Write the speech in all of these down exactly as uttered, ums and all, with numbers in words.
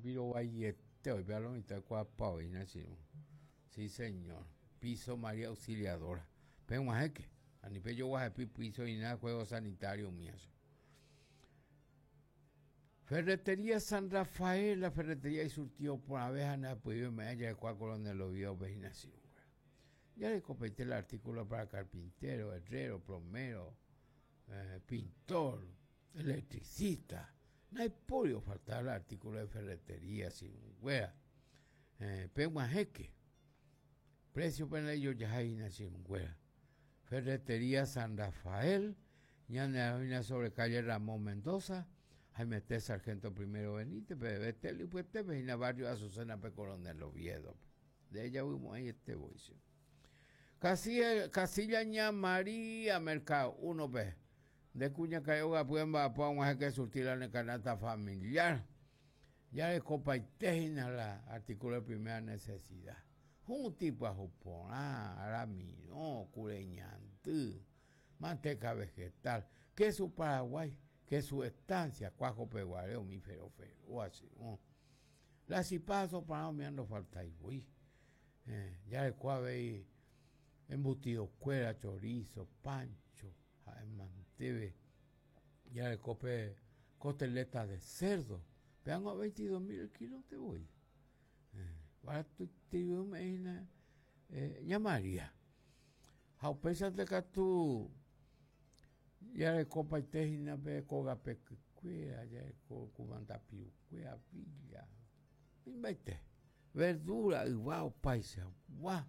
Viro Vallete, hoy veo la mitad de Cuapao, y nacimos. Sí, señor. Piso María Auxiliadora. Pero más es que, a nivel yo voy a piso y nada, juego sanitario mío. Ferretería San Rafael, la ferretería y surtió por abeja, nada podido me haya de cuál coronel lo vio, vecinación. Ya le completé el artículo para carpintero, herrero, plomero, eh, pintor, electricista. No hay podido faltar el artículo de ferretería, sin hueá. Eh, pero más es que, precio para ellos ya hay sin hueá. Ferretería San Rafael, ya en la sobre calle Ramón Mendoza, Jaime T. Sargento Primero Benítez, Betel y pues te vecina barrio Azucena P. Coronel Oviedo. De ella vimos ahí este boicio. Casilla, Casilla Ña María Mercado, uno B. De Cuña Cayoga, pueden va a que surtir la canasta familiar. Ya de copa y tejina la artículo de primera necesidad. Un tipo a juponá, aramino, cureñantú, manteca vegetal, queso Paraguay, queso estancia, cuajo peguareo, mífero fero, o así. Oh. La cipada soprano me ando falta y voy. Eh, ya de cuave embutido, cuera, chorizo, pancho, manteve, ya de cope, costeleta de cerdo. Vean a veintidós mil kilos te voy. Eh. Para tu tío me eh, llamaría. A pesar de que tú ya le copa y tejina ve coga pecuea, ya le cubanta piuquea, villa. Invite. Verdura y guau, paisa, guau.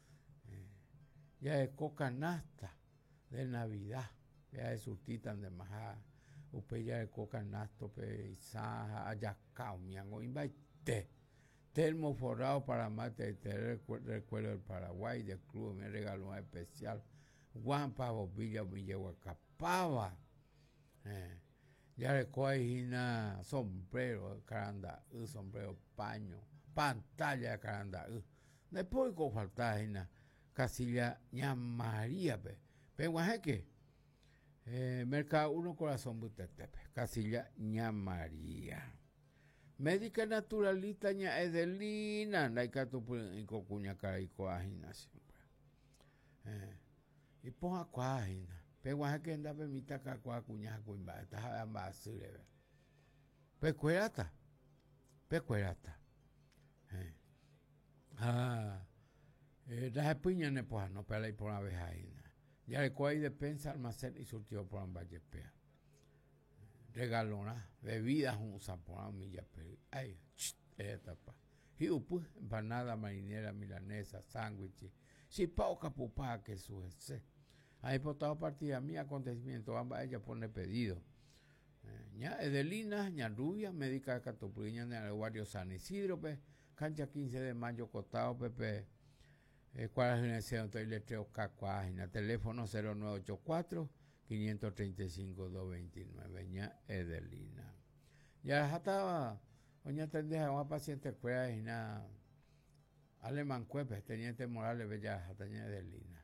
Ya de coca nasta de Navidad. Ya de surtitan de majá. Upe ya de coca nasto, pe, saja, ayacao, miango, invite. Termo forrado para mate, te recuerdo del Paraguay, del club, me regaló un especial. Guampa, bobilla, me llevo a capava. Eh, ya recoge una sombrero, caranda, un sombrero, paño, pantalla, caranda. Después con falta una casilla, ña María, pe. Pero es que, eh, mercado uno corazón, butetepe, casilla, ña María. Médica naturalista ña Edelina, naikatu en cocuña cara y coagina siempre. Eh, y ponga coagina. Pero es que anda permita que coacuña cuimba, está basura. Pecuerata. Pecuerata. Eh. Ah, eh, las espiñas ne pues no pela y por una vez ahí. Ya le coai de pensa almacén y surtió por un valle pea. Regalona, bebidas un zapón, milla, pero ay, esta pa. Y upu, empanada marinera milanesa, sándwiches, si pauca pupá que su ese. Ahí por toda partida mi acontecimiento, ambas ella pone pedido. Eh, ña Edelina, ña Rubia, médica de Catopuliña, en el barrio San Isidro, pe, cancha quince de mayo, costado, pepe, eh, cuál es el centro y letreo cacuágina, teléfono cero nueve ocho cuatro quinientos treinta y cinco doscientos veintinueve, ña Edelina. Ya estaba, doña Tendeja, una paciente cuera y nada, Alemán Cuepes, teniente Morales, bella, hasta ña Edelina.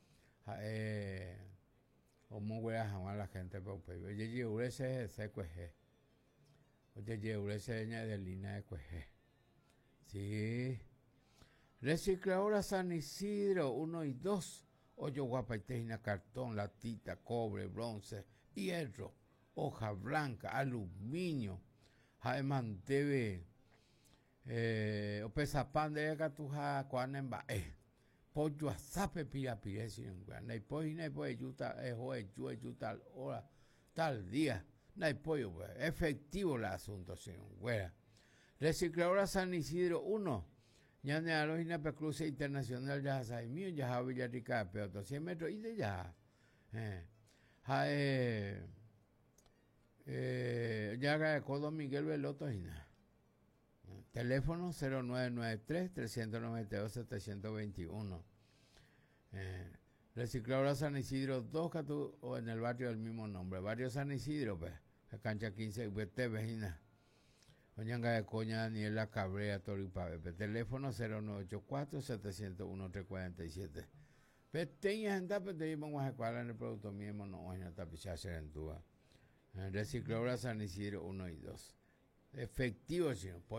Eh, o muy buena jamás la gente, pero oye, lleurese ese cueje. Oye, lleurese ña Edelina de cueje. Sí. Recicladora San Isidro, uno y dos. Hoyo guapa y tejina, cartón, latita, cobre, bronce, hierro, hoja blanca, aluminio, jaeman debe, eh, o pesa pan de gatuja, cuanemba, eh, pollo azape pira pire, sin guan, no hay pollo, no hay pollo, yuta, eh, joe, yue, yuta, hora, tal día, no hay pollo, pues, efectivo el asunto, sin güera. Recicladora San Isidro, uno. Ya en la lógica Cruce Internacional ya hay mío, ya ha Villarrica, pero cien metros y de ya. Eh, eh, eh, ya haga Codo Miguel Veloto y nada. Eh, teléfono cero nueve nueve tres, tres nueve dos, siete dos uno. Eh, Recicladora San Isidro dos, o en el barrio del mismo nombre. Barrio San Isidro, pues, la cancha quince, pues, te vecina. Oñanga de Coña, Daniela Cabrera, Toripabe. Teléfono cero nueve ocho cuatro, siete cero uno, tres cuatro siete. Peteña gente, pero te llevamos a escuela en el producto mismo, no, oña, tapichar serentúa. Recicladora San Isidro uno y dos. Efectivo, señor.